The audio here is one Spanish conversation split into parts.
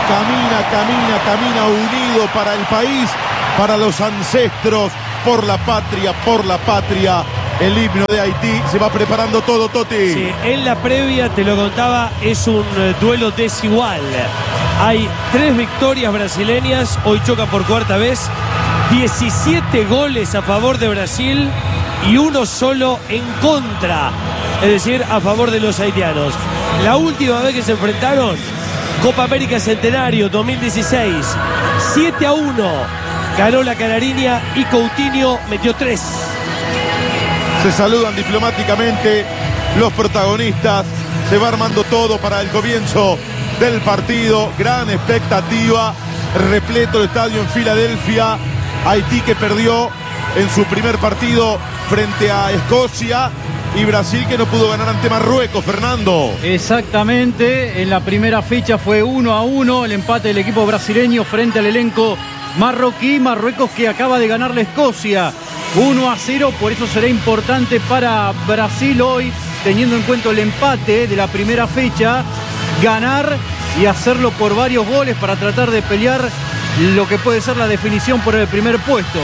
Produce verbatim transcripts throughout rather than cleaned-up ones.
camina, camina, camina unido para el país, para los ancestros, por la patria, por la patria. El himno de Haití, se va preparando todo, Toti. Sí, en la previa, te lo contaba, es un duelo desigual. Hay tres victorias brasileñas, hoy chocan por cuarta vez, diecisiete goles a favor de Brasil y uno solo en contra, es decir, a favor de los haitianos. La última vez que se enfrentaron, Copa América Centenario dos mil dieciséis, siete a uno, ganó la Canariña y Coutinho metió tres. Se saludan diplomáticamente los protagonistas. Se va armando todo para el comienzo del partido. Gran expectativa. Repleto el estadio en Filadelfia. Haití que perdió en su primer partido frente a Escocia. Y Brasil que no pudo ganar ante Marruecos, Fernando. Exactamente. En la primera fecha fue uno a uno. El empate del equipo brasileño frente al elenco marroquí. Marruecos que acaba de ganar la Escocia uno a cero, por eso será importante para Brasil hoy, teniendo en cuenta el empate de la primera fecha, ganar y hacerlo por varios goles para tratar de pelear lo que puede ser la definición por el primer puesto.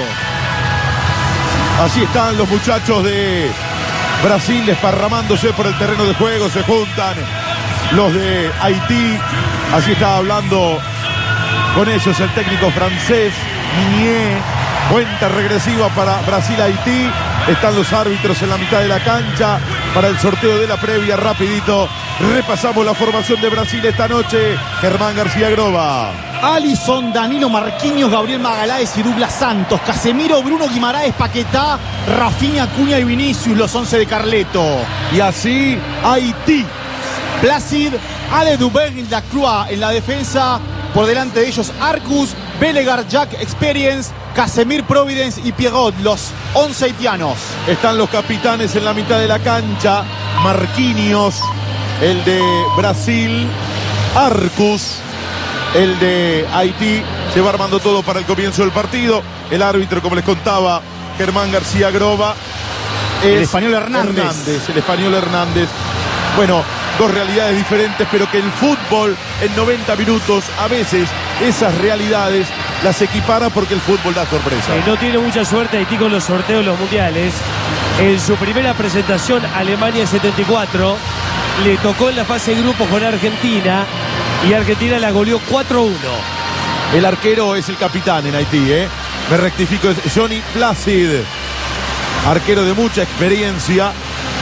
Así están los muchachos de Brasil desparramándose por el terreno de juego, se juntan los de Haití, así está hablando con ellos el técnico francés, Minier. Cuenta regresiva para Brasil-Haití. Están los árbitros en la mitad de la cancha para el sorteo de la previa. Rapidito repasamos la formación de Brasil esta noche. Germán García Groba. Alisson, Danilo, Marquinhos, Gabriel Magaláes y Douglas Santos. Casemiro, Bruno Guimaraes, Paquetá, Rafinha, Acuña y Vinicius, los once de Carleto. Y así Haití. Placid, Ale Dubén, Lacroix en la defensa. Por delante de ellos Arcus, Belegar, Jack Experience, Casemir, Providence y Pierrot, los once haitianos. Están los capitanes en la mitad de la cancha. Marquinhos, el de Brasil. Arcus, el de Haití. Se va armando todo para el comienzo del partido. El árbitro, como les contaba, Germán García Groba. El español Hernández. Hernández. El español Hernández. Bueno, dos realidades diferentes, pero que el fútbol en noventa minutos, a veces esas realidades las equipara porque el fútbol da sorpresa. Eh, no tiene mucha suerte Haití con los sorteos de los mundiales. En su primera presentación, Alemania setenta y cuatro, le tocó en la fase de grupos con Argentina y Argentina la goleó cuatro a uno. El arquero es el capitán en Haití, ¿eh? Me rectifico, es Johnny Placid, arquero de mucha experiencia,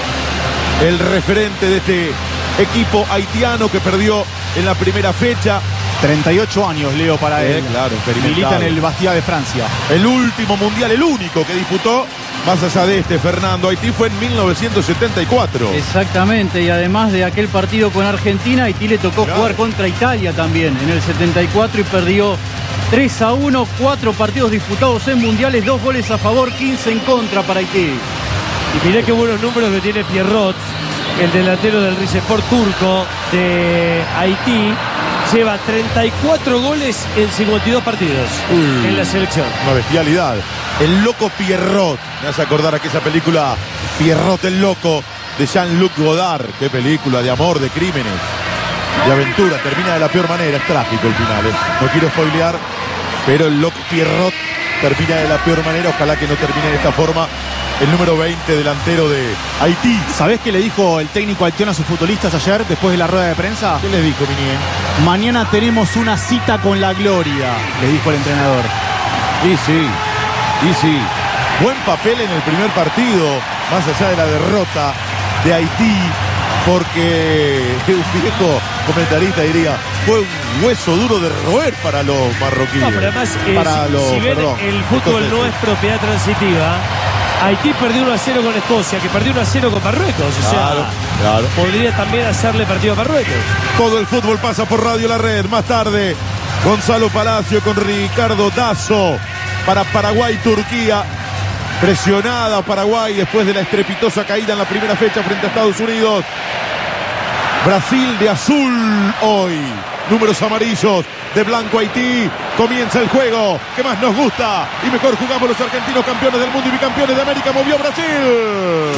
el referente de este equipo haitiano que perdió en la primera fecha. treinta y ocho años, Leo, para eh, él. Claro, milita en el Bastia de Francia. El último mundial, el único que disputó, más allá de este, Fernando, Haití, fue en mil novecientos setenta y cuatro. Exactamente, y además de aquel partido con Argentina, Haití le tocó claro. jugar contra Italia también en el setenta y cuatro y perdió tres a uno, cuatro partidos disputados en mundiales, dos goles a favor, quince en contra para Haití. Y mirá qué buenos números que tiene Pierrot, el delantero del Rizespor turco de Haití. Lleva treinta y cuatro goles en cincuenta y dos partidos Uy, en la selección. Una bestialidad. El loco Pierrot. Me hace acordar aquella película Pierrot el loco de Jean-Luc Godard. Qué película de amor, de crímenes, de aventura. Termina de la peor manera. Es trágico el final, ¿eh? No quiero spoilear, pero el loco Pierrot termina de la peor manera. Ojalá que no termine de esta forma. El número veinte, delantero de Haití. ¿Sabés qué le dijo el técnico haitiano a sus futbolistas ayer, después de la rueda de prensa? ¿Qué les dijo, Minier? Mañana tenemos una cita con la gloria, le dijo el entrenador. Y sí, y sí. Buen papel en el primer partido, más allá de la derrota de Haití, porque un viejo comentarista diría, fue un hueso duro de roer para los marroquíes. No, pero además, eh, para si, los, si bien perdón, el fútbol entonces, no es propiedad transitiva, Haití perdió uno a cero con Escocia, que perdió uno a cero con Marruecos. O sea, claro, claro. podría también hacerle partido a Marruecos. Todo el fútbol pasa por Radio La Red. Más tarde, Gonzalo Palacio con Ricardo Dazo para Paraguay-Turquía. Presionada Paraguay después de la estrepitosa caída en la primera fecha frente a Estados Unidos. Brasil de azul hoy. Números amarillos de blanco Haití. Comienza el juego que más nos gusta y mejor jugamos los argentinos, campeones del mundo y bicampeones de América. Movió Brasil.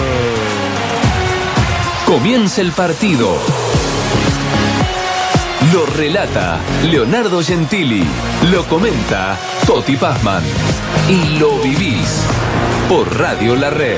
Comienza el partido. Lo relata Leonardo Gentili. Lo comenta Toti Pazman. Y lo vivís por Radio La Red.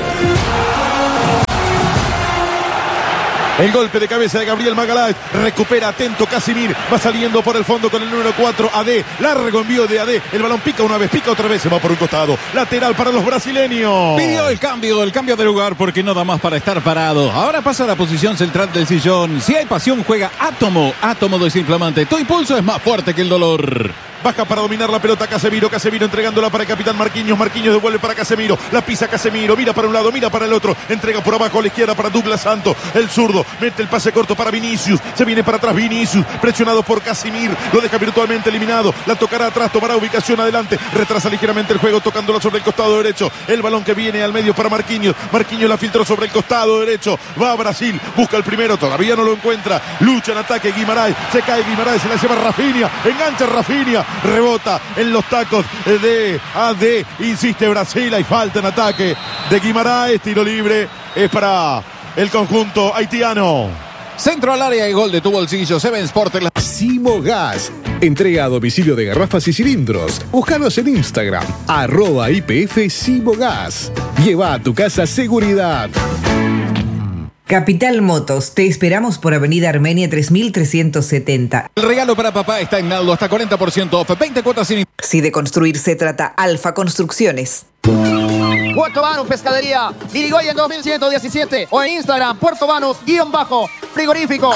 El golpe de cabeza de Gabriel Magaláes. Recupera atento Casemiro. Va saliendo por el fondo con el número cuatro. A D. Largo envío de A D. El balón pica una vez, pica otra vez. Se va por un costado. Lateral para los brasileños. Pidió el cambio, el cambio de lugar porque no da más para estar parado. Ahora pasa a la posición central del sillón. Si hay pasión, juega Átomo. Átomo desinflamante. Tu impulso es más fuerte que el dolor. Baja para dominar la pelota Casemiro. Casemiro entregándola para el capitán Marquinhos. Marquinhos devuelve para Casemiro. La pisa Casemiro. Mira para un lado, mira para el otro. Entrega por abajo a la izquierda para Douglas Santos. El zurdo mete el pase corto para Vinicius. Se viene para atrás Vinicius. Presionado por Casemiro. Lo deja virtualmente eliminado. La tocará atrás. Tomará ubicación adelante. Retrasa ligeramente el juego tocándola sobre el costado derecho. El balón que viene al medio para Marquinhos. Marquinhos la filtró sobre el costado derecho. Va a Brasil. Busca el primero. Todavía no lo encuentra. Lucha en ataque Guimarães. Se cae Guimarães. Se la lleva Rafinha. Engancha Rafinha. Rebota en los tacos de A D. Insiste Brasil. Hay falta en ataque de Guimarães. Tiro libre es para el conjunto haitiano. Centro al área y gol de tu bolsillo. Seven Sport. La... Simogas. Entrega a domicilio de garrafas y cilindros. Búscanos en Instagram. Arroba I P F Simogas. Lleva a tu casa seguridad. Capital Motos, te esperamos por Avenida Armenia tres mil trescientos setenta. El regalo para papá está en Naldo, hasta cuarenta por ciento off, veinte cuotas sin... Si de construir se trata, Alfa Construcciones. Puerto Banús Pescadería, Irigoyen dos mil ciento diecisiete o en Instagram, Puerto Banús, guión bajo, frigorífico.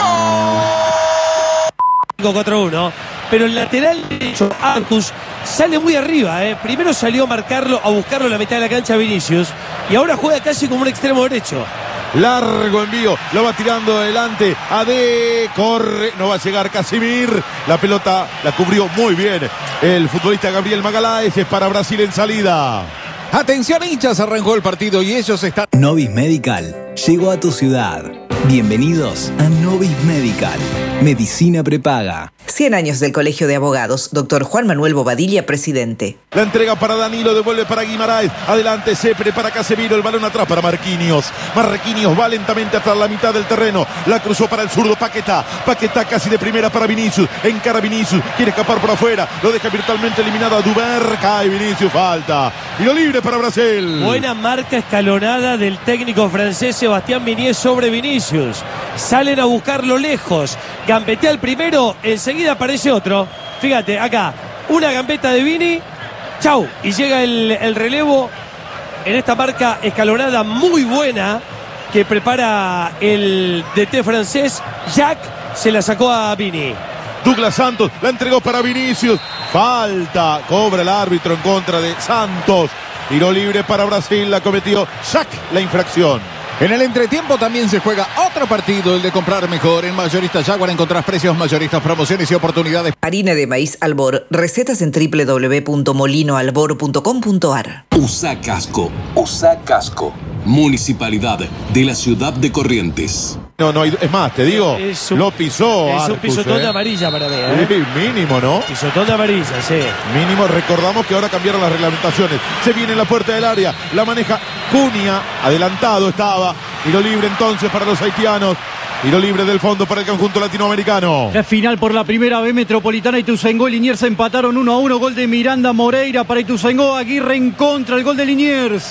cuatro uno, pero el lateral derecho, Arcus, sale muy arriba. ¿eh? Primero salió a marcarlo, a buscarlo en la mitad de la cancha Vinicius, y ahora juega casi como un extremo derecho. Largo envío, lo va tirando adelante. A D, corre, no va a llegar Casemiro. La pelota la cubrió muy bien el futbolista Gabriel Magaláes. Es para Brasil en salida. Atención hinchas, arrancó el partido y ellos están... Novis Medical llegó a tu ciudad. Bienvenidos a Novis Medical, medicina prepaga. cien años del Colegio de Abogados, doctor Juan Manuel Bobadilla, presidente. La entrega para Danilo, devuelve para Guimarães. Adelante, Cepre para Casemiro, el balón atrás para Marquinhos. Marquinhos va lentamente hasta la mitad del terreno. La cruzó para el zurdo Paquetá. Paquetá casi de primera para Vinicius. Encara Vinicius, quiere escapar por afuera. Lo deja virtualmente eliminado a Duber. Cae Vinicius, falta. Y lo libre para Brasil. Buena marca escalonada del técnico francés Sebastián Minier sobre Vinicius. Salen a buscarlo lejos. Gambetea el primero, enseguida aparece otro. Fíjate, acá, una gambeta de Vini. Chau. Y llega el, el relevo en esta marca escalonada muy buena que prepara el D T francés. Jacques se la sacó a Vini. Douglas Santos la entregó para Vinicius. Falta. Cobra el árbitro en contra de Santos. Tiro libre para Brasil. La cometió Jacques la infracción. En el entretiempo también se juega otro partido, el de comprar mejor. En Mayorista Jaguar encontrás precios mayoristas, promociones y oportunidades. Harina de maíz Albor, recetas en doble u doble u doble u punto molino albor punto com punto a r. Usa casco, usa casco. Municipalidad de la ciudad de Corrientes. No, no, hay, es más, te digo, es un, lo pisó Es Arcus, un pisotón ¿eh? de amarilla para mí. ¿eh? Sí, mínimo, ¿no? Pisotón de amarilla, sí. Mínimo, recordamos que ahora cambiaron las reglamentaciones. Se viene en la puerta del área, la maneja Cunha, adelantado estaba. Tiro libre entonces para los haitianos. Tiro libre del fondo para el conjunto latinoamericano. La final por la primera B Metropolitana. Ituzaingó y Liniers empataron uno a uno. Gol de Miranda Moreira para Ituzaingó. Aguirre en contra, el gol de Liniers.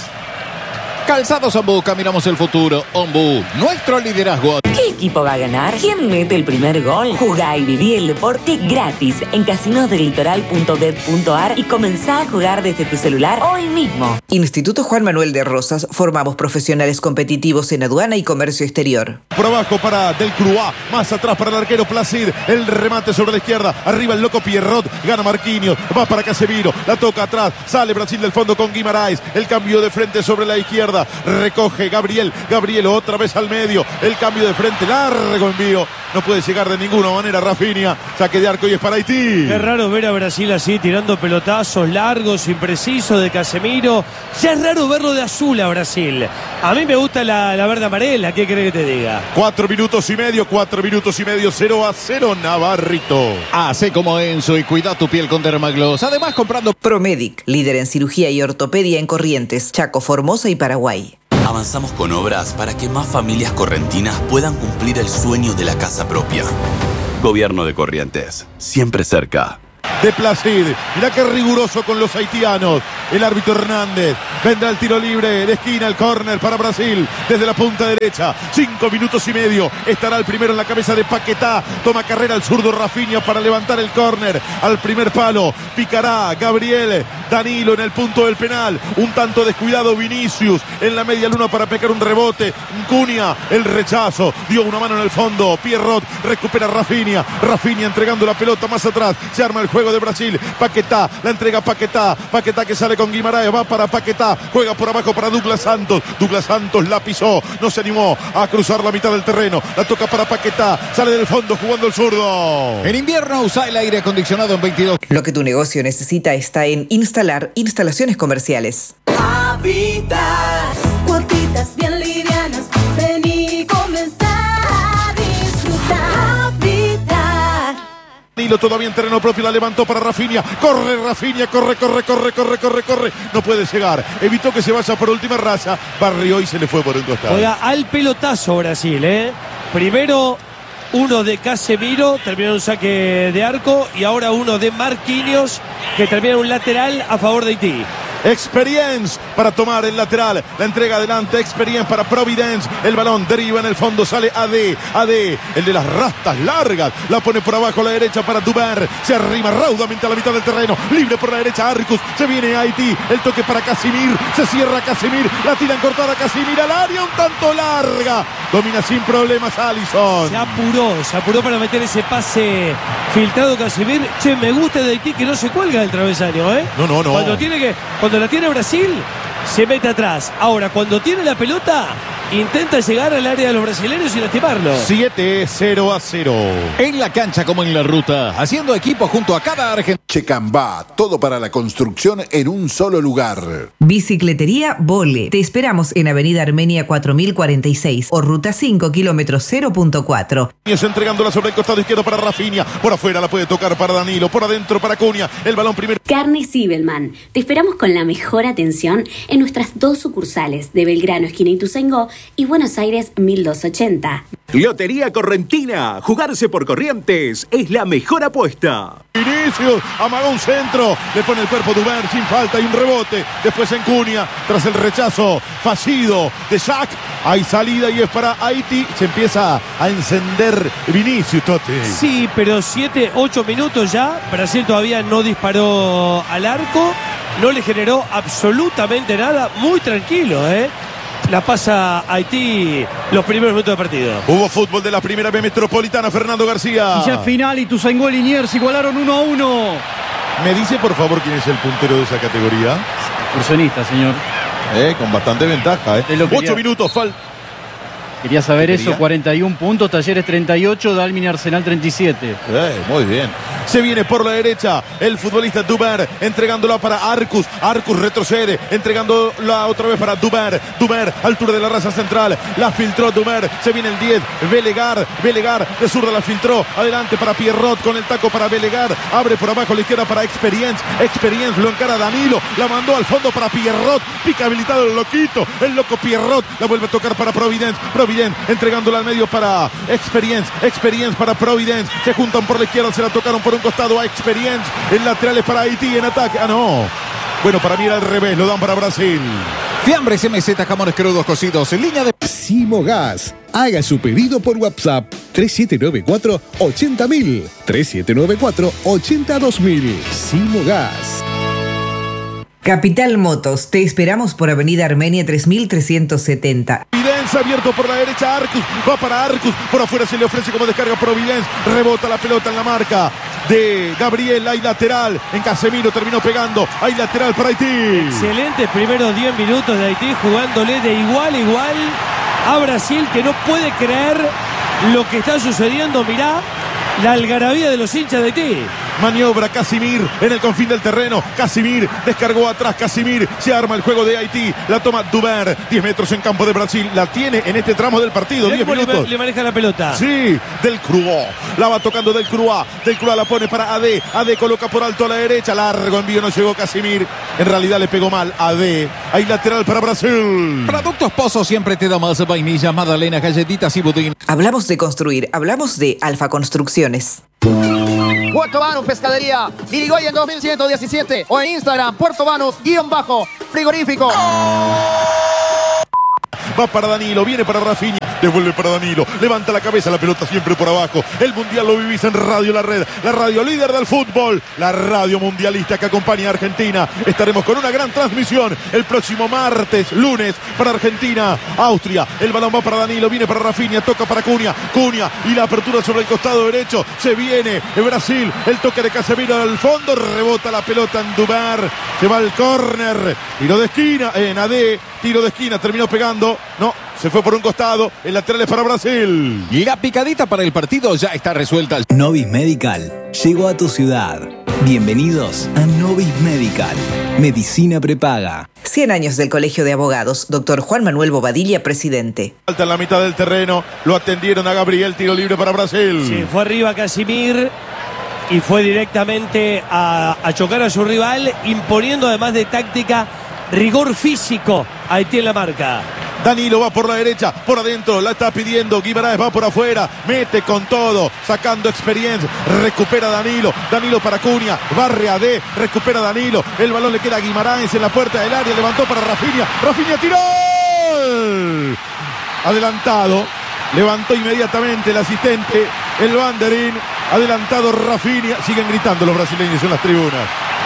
Calzados Ombú, caminamos el futuro. Ombú, nuestro liderazgo. ¿Qué equipo va a ganar? ¿Quién mete el primer gol? Jugá y viví el deporte gratis en casinos del litoral punto bet punto a r y comenzá a jugar desde tu celular hoy mismo. Instituto Juan Manuel de Rosas, formamos profesionales competitivos en aduana y comercio exterior. Por abajo para Del Croix, más atrás para el arquero Placid, el remate sobre la izquierda, arriba el loco Pierrot, gana Marquinhos, va para Casemiro, la toca atrás, sale Brasil del fondo con Guimarães, el cambio de frente sobre la izquierda, recoge Gabriel, Gabriel otra vez al medio, el cambio de frente, largo envío, no puede llegar de ninguna manera Rafinha, saque de arco y es para Haití. Qué raro ver a Brasil así, tirando pelotazos largos, imprecisos de Casemiro. Ya es raro verlo de azul a Brasil. A mí me gusta la, la verde amarela, ¿qué crees que te diga? Cuatro minutos y medio, cuatro minutos y medio, cero a cero Navarrito. Hace como Enzo y cuida tu piel con Dermagloss. Además comprando Promedic, líder en cirugía y ortopedia en Corrientes, Chaco, Formosa y Paraguay. Avanzamos con obras para que más familias correntinas puedan cumplir el sueño de la casa propia. Gobierno de Corrientes, siempre cerca. De Placid, mirá qué riguroso con los haitianos. El árbitro Hernández, vendrá el tiro libre de esquina, el córner para Brasil, desde la punta derecha, cinco minutos y medio, estará el primero en la cabeza de Paquetá, toma carrera el zurdo Rafinha para levantar el córner, al primer palo, picará Gabriel, Danilo en el punto del penal, un tanto descuidado Vinicius, en la media luna para pegar un rebote, Cunha, el rechazo, dio una mano en el fondo, Pierrot, recupera Rafinha, Rafinha entregando la pelota más atrás, se arma el juego de Brasil, Paquetá, la entrega Paquetá, Paquetá que sale con Guimaraes, va para Paquetá, juega por abajo para Douglas Santos, Douglas Santos la pisó, no se animó a cruzar la mitad del terreno, la toca para Paquetá, sale del fondo jugando el zurdo. En invierno usa el aire acondicionado en veintidós. Lo que tu negocio necesita está en Instalar Instalaciones Comerciales. Habitas, cuotitas bien livianas, ven y comenzar a disfrutar. Habitar. Danilo todavía en terreno propio, la levantó para Rafinha, corre Rafinha, corre, corre, corre, corre, corre, corre, no puede llegar, evitó que se vaya por última raya, barrió y se le fue por un costado. Juega al pelotazo Brasil, ¿eh? Primero uno de Casemiro, terminó un saque de arco, y ahora uno de Marquinhos, que termina un lateral a favor de Haití. Experience para tomar el lateral, la entrega adelante, Experience para Providence, el balón deriva en el fondo, sale A D, A D, el de las rastas largas, la pone por abajo a la derecha para Duber, se arrima raudamente a la mitad del terreno, libre por la derecha Arcus, se viene Haití, el toque para Casimir, se cierra Casimir, la tiran cortada Casimir al área, un tanto larga, domina sin problemas Alisson. Se apuró, se apuró para meter ese pase filtrado Casimir. Che, me gusta de Haití que no se cuelga del travesaño, ¿eh? No, no, no. Cuando tiene que, cuando la tiene Brasil, se mete atrás. Ahora, cuando tiene la pelota, intenta llegar al área de los brasileños y lastimarlo. siete cero a cero. En la cancha como en la ruta, haciendo equipo junto a cada argentino. Checambá, todo para la construcción en un solo lugar. Bicicletería Vole. Te esperamos en Avenida Armenia cuatro mil cuarenta y seis o Ruta cinco, kilómetro cero punto cuatro. Entregándola sobre el costado izquierdo para Rafinha, por afuera la puede tocar para Danilo, por adentro para Cunha, el balón primero. Carne Sibelman. Te esperamos con la mejor atención en nuestras dos sucursales de Belgrano, esquina Ituzaingó, y Buenos Aires mil doscientos ochenta. Lotería Correntina. Jugarse por Corrientes es la mejor apuesta. Vinicius amaga un centro, le pone el cuerpo Duber sin falta y un rebote. Después en Cunha, tras el rechazo fallido de Jack, hay salida y es para Haití. Se empieza a encender Vinicius, Totti. Sí, pero siete, ocho minutos ya. Brasil todavía no disparó al arco, no le generó absolutamente nada. Muy tranquilo, ¿eh? La pasa Haití los primeros minutos de partido. Hubo fútbol de la primera B Metropolitana, Fernando García. Y ya final, Ituzaingó y Liniers igualaron uno a uno. ¿Me dice por favor quién es el puntero de esa categoría? Excursionista, señor. Eh, con bastante ventaja, eh. Ocho quería... minutos, falta. Quería saber ¿Qué eso, quería? cuarenta y un puntos, Talleres treinta y ocho, Dalmin y Arsenal treinta y siete. Eh, muy bien. Se viene por la derecha el futbolista Duber, entregándola para Arcus. Arcus retrocede, entregándola otra vez para Duber. Duber, altura de la raza central. La filtró Duber. Se viene el diez. Belegar. Belegar de zurda la filtró. Adelante para Pierrot con el taco para Belegar. Abre por abajo a la izquierda para Experience. Experience lo encara Danilo. La mandó al fondo para Pierrot. Pica habilitado el loquito. El loco Pierrot. La vuelve a tocar para Providence. Providence entregándola al medio para Experience. Experience para Providence. Se juntan por la izquierda. Se la tocaron por un costado a Experience. El lateral es para Haití en ataque. Ah, no. Bueno, para mí era al revés. Lo dan para Brasil. Fiambres M Z, jamones crudos cocidos en línea de Simogas. Haga su pedido por WhatsApp tres siete nueve cuatro, ochenta mil. tres siete nueve cuatro, ochenta dos mil. Simogas. Capital Motos, te esperamos por Avenida Armenia tres mil trescientos setenta. Providence abierto por la derecha, Arcus, va para Arcus, por afuera se le ofrece como descarga Providence, rebota la pelota en la marca de Gabriel, hay lateral, en Casemiro terminó pegando, hay lateral para Haití. Excelente primeros diez minutos de Haití, jugándole de igual a igual a Brasil, que no puede creer lo que está sucediendo. Mirá la algarabía de los hinchas de Haití. Maniobra Casimir en el confín del terreno. Casimir descargó atrás. Casimir se arma el juego de Haití. La toma Duber. diez metros en campo de Brasil. La tiene en este tramo del partido. diez minutos. Le, le maneja la pelota. Sí, Del Cruz. La va tocando Del Cruz. Del Cruz la pone para A D. A D coloca por alto a la derecha. Largo envío. No llegó Casimir. En realidad le pegó mal A D. Hay lateral para Brasil. Productos Pozo siempre te da más vainilla, magdalena, galletitas y budín. Hablamos de construir. Hablamos de Alfa Construcciones. Puerto Banús Pescadería, Dirigoyen dos mil ciento diecisiete o en Instagram, Puerto Banús, guión bajo, frigorífico. Va para Danilo, viene para Rafinha, devuelve para Danilo, levanta la cabeza, la pelota siempre por abajo. El mundial lo vivís en Radio La Red, la radio líder del fútbol, la radio mundialista que acompaña a Argentina. Estaremos con una gran transmisión el próximo martes, lunes, para Argentina, Austria. El balón va para Danilo, viene para Rafinha, toca para Cunha, Cunha y la apertura sobre el costado derecho. Se viene Brasil, el toque de Casemiro al fondo, rebota la pelota en Duber, se va al córner, tiro de esquina, en A D, tiro de esquina, terminó pegando. No, se fue por un costado. El lateral es para Brasil. La picadita para el partido ya está resuelta. Novis Medical llegó a tu ciudad. Bienvenidos a Novis Medical. Medicina prepaga. cien años del Colegio de Abogados. Doctor Juan Manuel Bobadilla, presidente. Falta en la mitad del terreno. Lo atendieron a Gabriel. Tiro libre para Brasil. Sí, fue arriba Casimir y fue directamente a, a chocar a su rival, imponiendo además de táctica rigor físico. Haití en la marca. Danilo va por la derecha, por adentro, la está pidiendo, Guimaraes va por afuera, mete con todo, sacando experiencia, recupera Danilo, Danilo para Cunha, barre a D, recupera Danilo, el balón le queda a Guimaraes en la puerta del área, levantó para Rafinha, Rafinha tiró, adelantado, levantó inmediatamente el asistente, el banderín, adelantado Rafinha, siguen gritando los brasileños en las tribunas.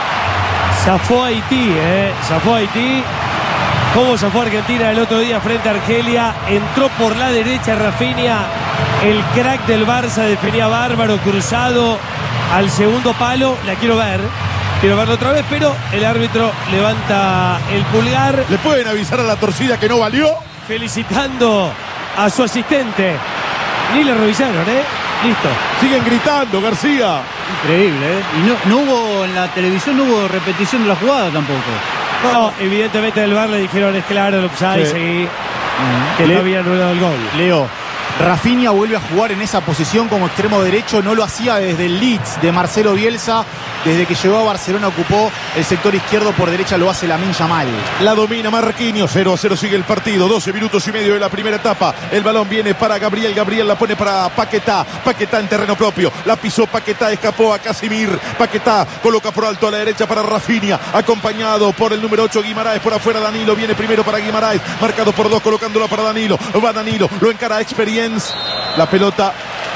Zafó Haití, eh, zafó Haití. Cómo zafó Argentina el otro día frente a Argelia. Entró por la derecha Rafinha. El crack del Barça definía bárbaro, cruzado al segundo palo. La quiero ver. Quiero verlo otra vez, pero el árbitro levanta el pulgar. ¿Le pueden avisar a la torcida que no valió? Felicitando a su asistente. Ni le revisaron, ¿eh? Listo. Siguen gritando, García. Increíble, ¿eh? Y no, no hubo, en la televisión no hubo repetición de la jugada tampoco. No, evidentemente del V A R le dijeron es claro el offside, sí. Sí, uh-huh. Que Le- no había anulado el gol. Leo, Rafinha vuelve a jugar en esa posición como extremo derecho, no lo hacía desde el Leeds de Marcelo Bielsa, desde que llegó a Barcelona ocupó el sector izquierdo, por derecha lo hace Lamine Yamal. La domina Marquinhos, cero a cero sigue el partido, doce minutos y medio de la primera etapa. El balón viene para Gabriel, Gabriel la pone para Paquetá, Paquetá en terreno propio, la pisó Paquetá, escapó a Casimir, Paquetá coloca por alto a la derecha para Rafinha, acompañado por el número ocho Guimaraes, por afuera Danilo, viene primero para Guimaraes, marcado por dos, colocándolo para Danilo, va Danilo, lo encara Experience, la pelota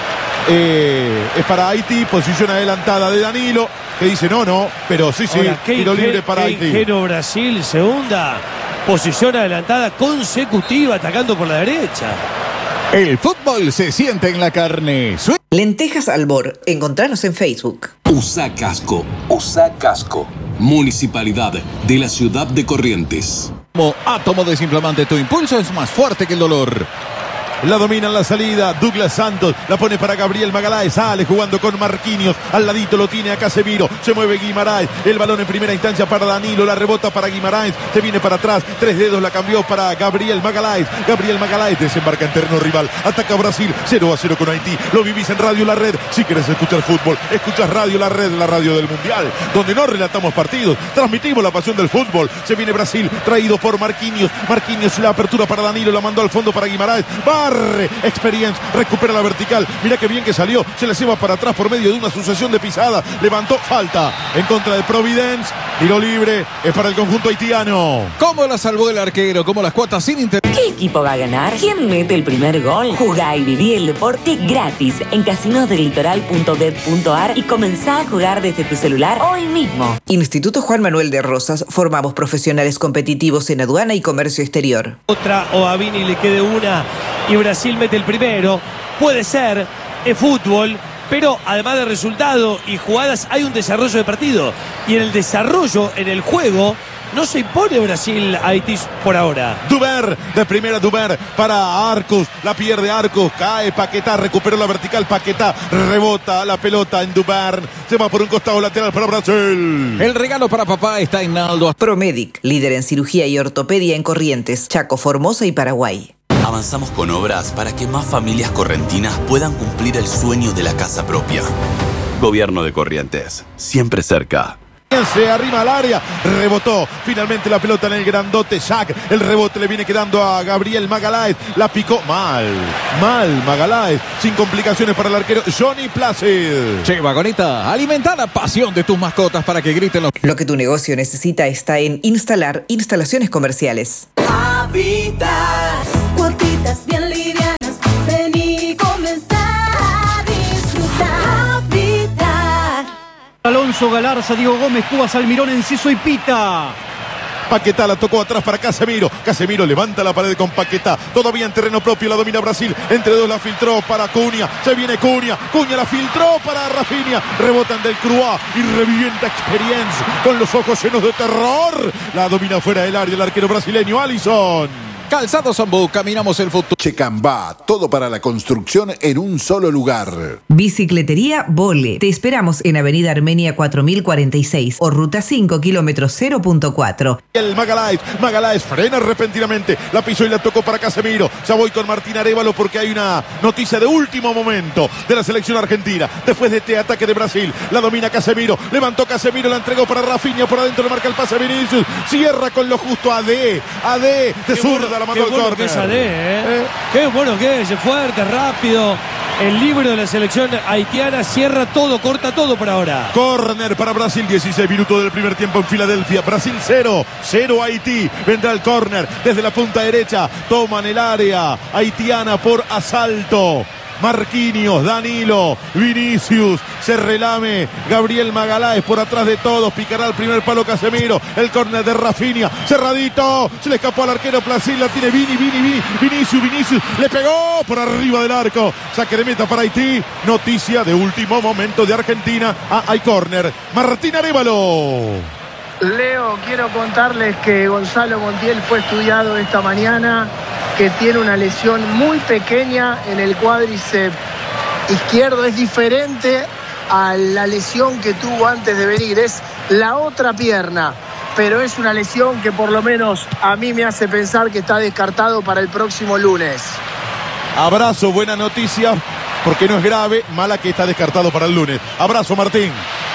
eh, es para Haití, posición adelantada de Danilo, que dice no, no, pero sí, sí, Ahora, qué tiro inge- libre para qué Haití. ingenuo Brasil, segunda posición adelantada consecutiva, atacando por la derecha. El fútbol se siente en la carne. Sue- Lentejas Albor. Encontranos en Facebook. Usa casco, usa casco. Municipalidad de la ciudad de Corrientes. Como átomo desinflamante, tu impulso es más fuerte que el dolor. La domina en la salida, Douglas Santos, la pone para Gabriel Magaláes, sale jugando con Marquinhos, al ladito lo tiene a Casemiro, se mueve Guimaraes, el balón en primera instancia para Danilo, la rebota para Guimaraes, se viene para atrás, tres dedos la cambió para Gabriel Magaláes, Gabriel Magaláes desembarca en terreno rival, ataca Brasil, cero a cero con Haití, lo vivís en Radio La Red, si querés escuchar fútbol, escuchas Radio La Red, la radio del Mundial, donde no relatamos partidos, transmitimos la pasión del fútbol, se viene Brasil, traído por Marquinhos, Marquinhos la apertura para Danilo, la mandó al fondo para Guimaraes, barre, Experience, recupera la vertical, mira qué bien que salió, se la lleva para atrás por medio de una sucesión de pisadas, levantó, falta, en contra de Providence, tiro libre, es para el conjunto haitiano. ¿Cómo la salvó el arquero? ¿Cómo las cuotas sin interés? ¿Qué equipo va a ganar? ¿Quién mete el primer gol? Jugá y viví el deporte gratis en casinos del litoral punto bet punto ar y comenzá a jugar desde tu celular hoy mismo. Instituto Juan Manuel de Rosas. Formamos profesionales competitivos en aduana y comercio exterior. Otra o a Vini le quede una y Brasil mete el primero. Puede ser, es fútbol, pero además de resultado y jugadas hay un desarrollo de partido. Y en el desarrollo, en el juego, no se impone Brasil a Haití por ahora. Duber, de primera Duber para Arcus, la pierde Arcus, cae Paquetá, recuperó la vertical Paquetá, rebota la pelota en Duber, se va por un costado lateral para Brasil. El regalo para papá está en Naldo. Promedic, líder en cirugía y ortopedia en Corrientes, Chaco, Formosa y Paraguay. Avanzamos con obras para que más familias correntinas puedan cumplir el sueño de la casa propia. Gobierno de Corrientes, siempre cerca. Se arrima al área, rebotó finalmente la pelota en el grandote Jack, el rebote le viene quedando a Gabriel Magaláes, la picó mal, mal Magaláes, sin complicaciones para el arquero Johnny Placid. Che, vagoneta, alimenta la pasión de tus mascotas para que griten los... Lo que tu negocio necesita está en Instalar Instalaciones Comerciales. Habitas, cuotitas bien livianas, vení y comenzá a disfrutar. Habitat. Alonso Galarza, Diego Gómez, Cubas, Almirón, Enciso y Pita. Paquetá la tocó atrás para Casemiro. Casemiro levanta la pared con Paquetá. Todavía en terreno propio la domina Brasil. Entre dos la filtró para Cunha. Se viene Cunha. Cunha la filtró para Rafinha. Rebotan del Croix y revienta Experience con los ojos llenos de terror. La domina fuera del área el arquero brasileño Alisson. Calzado Zambú, caminamos el futuro. Checambá, todo para la construcción en un solo lugar. Bicicletería Vole. Te esperamos en Avenida Armenia cuatro mil cuarenta y seis o Ruta cinco, kilómetro cero punto cuatro. El Magaláes, Magaláes frena repentinamente, la pisó y la tocó para Casemiro. Ya voy con Martín Arévalo porque hay una noticia de último momento de la selección argentina. Después de este ataque de Brasil, la domina Casemiro, levantó Casemiro, la entregó para Rafinha, por adentro le marca el pase Vinicius, cierra con lo justo a D, a D, de zurda la mandó al bueno córner. que es A D, ¿eh? ¿Eh? Qué bueno que es, fuerte, rápido. El libro de la selección haitiana cierra todo, corta todo por ahora. Córner para Brasil, dieciséis minutos del primer tiempo en Filadelfia. Brasil cero, cero Haití. Vendrá el córner desde la punta derecha. Toman el área haitiana por asalto. Marquinhos, Danilo, Vinicius, se relame Gabriel Magaláes por atrás de todos, picará el primer palo Casemiro, el córner de Rafinha, cerradito, se le escapó al arquero Placid, la tiene Vini, Vini, Vini, Vinicius, Vinicius, le pegó por arriba del arco, saque de meta para Haití, noticia de último momento de Argentina, ah, hay córner, Martín Arévalo. Leo, quiero contarles que Gonzalo Montiel fue estudiado esta mañana, que tiene una lesión muy pequeña en el cuádriceps izquierdo. Es diferente a la lesión que tuvo antes de venir, es la otra pierna, pero es una lesión que por lo menos a mí me hace pensar que está descartado para el próximo lunes. Abrazo, buena noticia, porque no es grave, mala que está descartado para el lunes. Abrazo, Martín.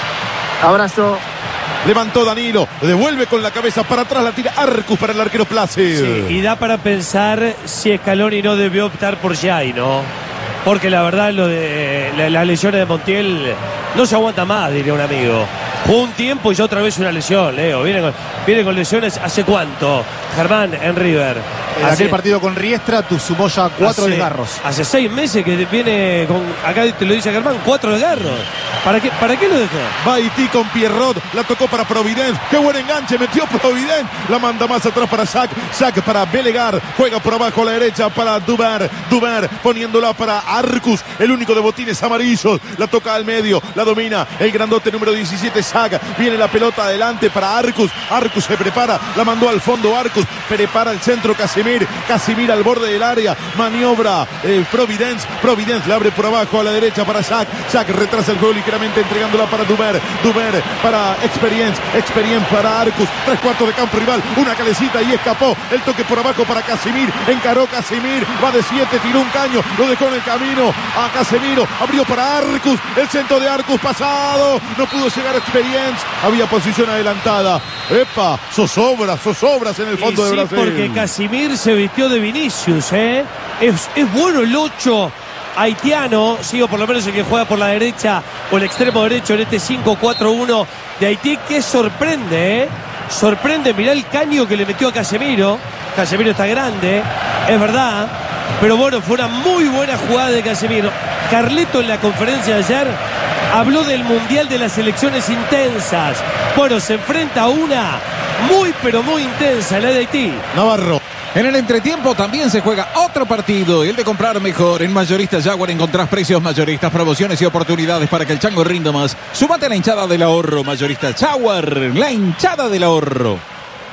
Abrazo. Levantó Danilo, devuelve con la cabeza para atrás, la tira Arcus para el arquero Placid. Sí, y da para pensar si Scaloni no debió optar por Jai, ¿no? Porque la verdad lo de las la lesiones de Montiel no se aguanta más, diría un amigo. Jugó un tiempo y ya otra vez una lesión, Leo. Viene con, viene con lesiones ¿hace cuánto? Germán en River. En aquel partido con Riestra, tú sumó ya cuatro hace, desgarros. Hace seis meses que viene con, acá te lo dice Germán, cuatro desgarros. ¿Para qué, ¿Para qué lo dejó? Va Haití con Pierrot, la tocó para Providence. Qué buen enganche, metió Providence. La manda más atrás para Sack. Sack para Belegar. Juega por abajo a la derecha para Duber. Duber poniéndola para Arcus, el único de botines amarillos. La toca al medio, la domina el grandote número diecisiete, Sack. Viene la pelota adelante para Arcus. Arcus se prepara, la mandó al fondo Arcus. Prepara el centro Casemir. Casemir al borde del área. Maniobra eh, Providence. Providence la abre por abajo a la derecha para Sack. Sack retrasa el juego ligeramente entregándola para Duber. Duber para Experience. Experience para Arcus. Tres cuartos de campo rival. Una calecita y escapó. El toque por abajo para Casemir. Encaró Casemir. Va de siete. Tiró un caño. Lo dejó en el camino a Casemiro. Abrió para Arcus. El centro de Arcus pasado. No pudo llegar a Experience. Había posición adelantada. Epa. Zozobras. Zozobras en el fondo y de sí, Brasil. Porque Casemir se vistió de Vinicius, ¿eh? Es, es bueno el ocho haitiano, sigo por lo menos el que juega por la derecha o el extremo derecho en este cinco cuatro uno de Haití, que sorprende, ¿eh? Sorprende, mirá el caño que le metió a Casemiro. Casemiro está grande, es verdad, pero bueno, fue una muy buena jugada de Casemiro. Carleto en la conferencia de ayer habló del Mundial de las selecciones intensas. Bueno, se enfrenta a una muy pero muy intensa, la de Haití. Navarro. En el entretiempo también se juega otro partido, el de comprar mejor. En Mayoristas Jaguar encontrás precios mayoristas, promociones y oportunidades para que el chango rinda más. Súmate a la hinchada del ahorro, Mayoristas Jaguar, la hinchada del ahorro.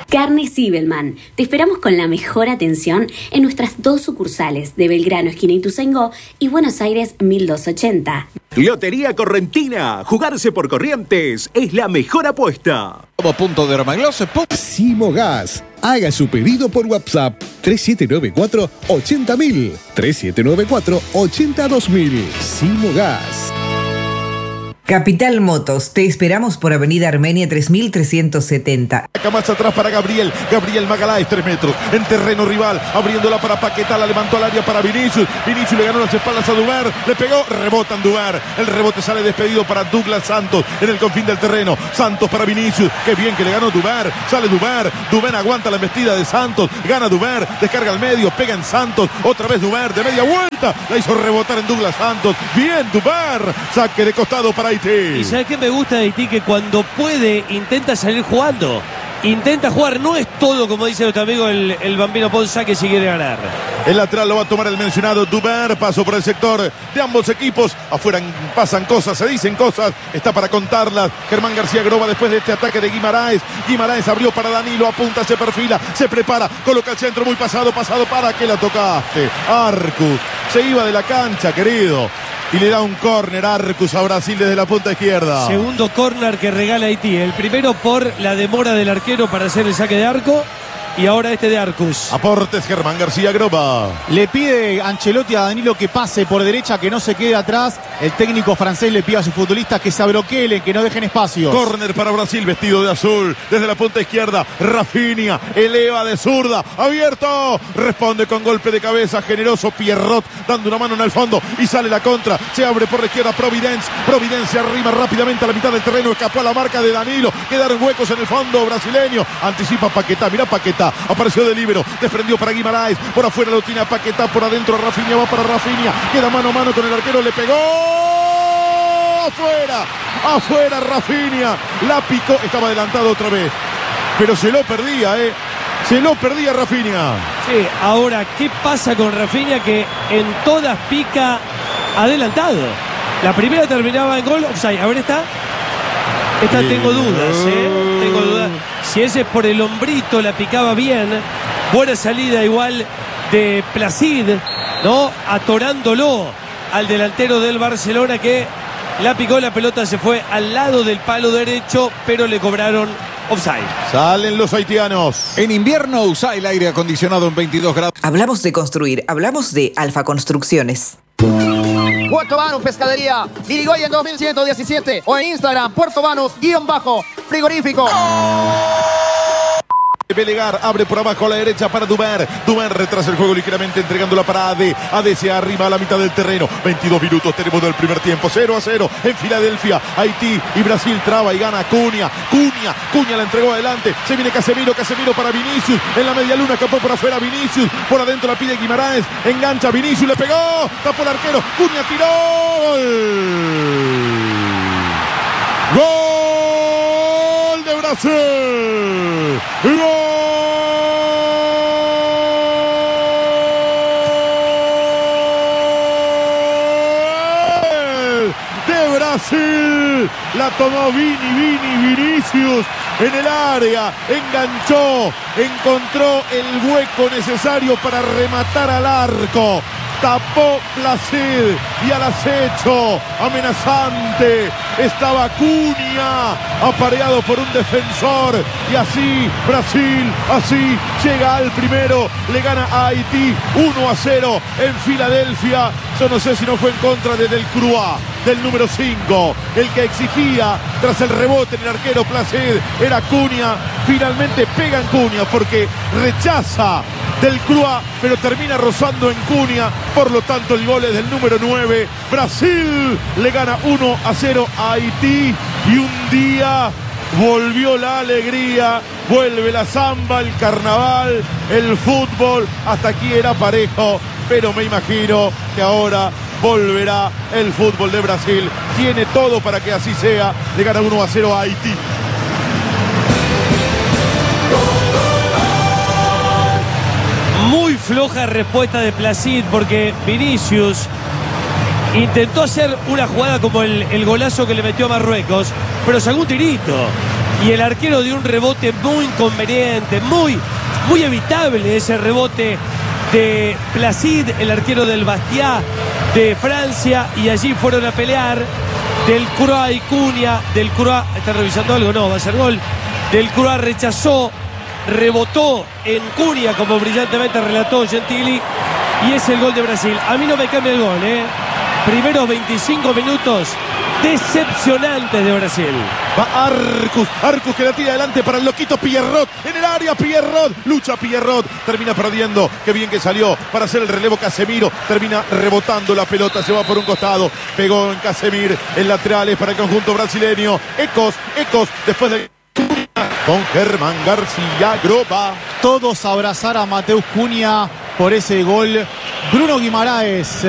Carne Zibelman. Te esperamos con la mejor atención en nuestras dos sucursales de Belgrano, esquina Ituzaingó, y Buenos Aires mil doscientos ochenta. Lotería Correntina. Jugarse por Corrientes es la mejor apuesta. Como punto de Armagloss. Simogas. Haga su pedido por WhatsApp tres siete nueve cuatro ochenta mil. tres siete nueve cuatro ochenta dos mil. Simogas. Capital Motos, te esperamos por Avenida Armenia tres mil trescientos setenta. Acá más atrás para Gabriel, Gabriel Magaláes, tres metros, en terreno rival, abriéndola para Paquetá, la levantó al área para Vinicius, Vinicius le ganó las espaldas a Duber, le pegó, rebota en Duber, el rebote sale despedido para Douglas Santos, en el confín del terreno, Santos para Vinicius, qué bien que le ganó Duber, sale Duber, Duber aguanta la embestida de Santos, gana Duber, descarga al medio, pega en Santos, otra vez Duber, de media vuelta, la hizo rebotar en Douglas Santos, bien Duber, saque de costado para Haití. Y ¿sabes qué me gusta de Haití? Que cuando puede intenta salir jugando. Intenta jugar, no es todo, como dice nuestro amigo el, el Bambino Ponzá, que si quiere ganar. El lateral lo va a tomar el mencionado Duber. Paso por el sector de ambos equipos. Afuera pasan cosas, se dicen cosas. Está para contarlas. Germán García Groba después de este ataque de Guimaraes. Guimaraes abrió para Danilo, apunta, se perfila, se prepara, coloca el centro muy pasado, pasado para que la tocaste. Arcus se iba de la cancha, querido. Y le da un córner Arcus a Brasil desde la punta izquierda. Segundo córner que regala Haití. El primero por la demora del arquero para hacer el saque de arco. Y ahora este de Arcus. Aportes Germán García Groba. Le pide Ancelotti a Danilo que pase por derecha, que no se quede atrás. El técnico francés le pide a sus futbolistas que se abroquelen, que no dejen espacios. Córner para Brasil, vestido de azul. Desde la punta izquierda, Rafinha eleva de zurda. Abierto. Responde con golpe de cabeza. Generoso Pierrot dando una mano en el fondo. Y sale la contra. Se abre por la izquierda Providence. Providence arriba rápidamente a la mitad del terreno. Escapó a la marca de Danilo. Quedaron huecos en el fondo brasileño. Anticipa Paquetá. Mirá Paquetá. Apareció de libero, desprendió para Guimaraes, por afuera lo tiene a Paquetá, por adentro Rafinha, va para Rafinha, queda mano a mano con el arquero, le pegó afuera, afuera Rafinha, la picó, estaba adelantado otra vez, pero se lo perdía, eh, se lo perdía Rafinha. Sí, ahora, ¿qué pasa con Rafinha que en todas pica adelantado? La primera terminaba en gol, offside, a ver esta. Esta tengo dudas, ¿eh? Tengo dudas. Si ese es por el hombrito, la picaba bien. Buena salida igual de Placid, ¿no? Atorándolo al delantero del Barcelona que la picó, la pelota se fue al lado del palo derecho, pero le cobraron offside. Salen los haitianos. En invierno usa el aire acondicionado en veintidós grados. Hablamos de construir, hablamos de Alfa Construcciones. Puerto Banús Pescadería, Irigoyen dos mil ciento diecisiete o en Instagram, Puerto Banús, guión bajo, frigorífico. Belegar abre por abajo a la derecha para Duber. Duber retrasa el juego ligeramente entregándola para Ade. Ade se arriba a la mitad del terreno. veintidós minutos tenemos del primer tiempo. cero a cero en Filadelfia. Haití y Brasil traba y gana Cunha. Cunha. Cunha la entregó adelante. Se viene Casemiro. Casemiro para Vinicius. En la media luna escapó por afuera Vinicius. Por adentro la pide Guimaraes. Engancha Vinicius. Le pegó. Tapó el arquero. Cunha tiró. Gol. Gol de Brasil. Gol. Brasil, la tomó Vini, Vini, Vinicius en el área, enganchó, encontró el hueco necesario para rematar al arco, tapó Placid y al acecho, amenazante, estaba Cunha, apareado por un defensor, y así Brasil, así llega al primero, le gana a Haití uno a cero en Filadelfia. Yo no sé si no fue en contra de Delcroix, del número cinco, el que exigía tras el rebote en el arquero Placid, era Cunha. Finalmente pega en Cunha porque rechaza Delcroix, pero termina rozando en Cunha, por lo tanto el gol es del número nueve. Brasil le gana uno a cero a Haití y un día volvió la alegría, vuelve la samba, el carnaval, el fútbol. Hasta aquí era parejo, pero me imagino que ahora volverá el fútbol de Brasil. Tiene todo para que así sea. Le gana uno a cero a Haití. Muy floja respuesta de Placid porque Vinicius intentó hacer una jugada como el, el golazo que le metió a Marruecos, pero sacó un tirito. y el arquero dio un rebote muy inconveniente, muy, muy evitable ese rebote de Placide, el arquero del Bastia de Francia, y allí fueron a pelear Delcroix y Cunha. Delcroix, ¿está revisando algo? No, va a ser gol. Delcroix rechazó, rebotó en Cunha, como brillantemente relató Gentili, y es el gol de Brasil. A mí no me cambia el gol, ¿eh? Primeros veinticinco minutos decepcionantes de Brasil. Va Arcus, Arcus que la tira adelante para el loquito Pierrot, en el área Pierrot, lucha Pierrot, termina perdiendo, qué bien que salió para hacer el relevo Casemiro, termina rebotando la pelota, se va por un costado, pegó en Casemir, en laterales para el conjunto brasileño, Ecos, Ecos, después de... con Germán García Groba. Todos a abrazar a Mateus Cunha por ese gol. Bruno Guimaraes